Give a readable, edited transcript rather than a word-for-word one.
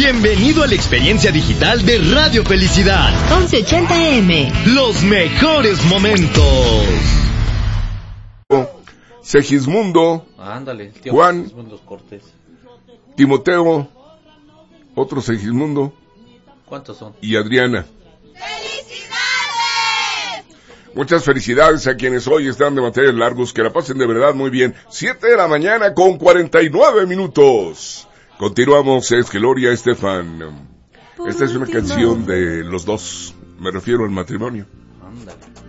Bienvenido a la experiencia digital de Radio Felicidad. 1180M. Los mejores momentos. Segismundo, Ándale, tío Juan, Segismundo Cortés. Timoteo, otro Segismundo. ¿Cuántos son? Y Adriana. Muchas felicidades a quienes hoy están de mantener largos, que la pasen de verdad muy bien. 7 de la mañana con 49 minutos. Continuamos, es Gloria Estefan. Esta es una canción de los dos, me refiero al matrimonio. Ándale.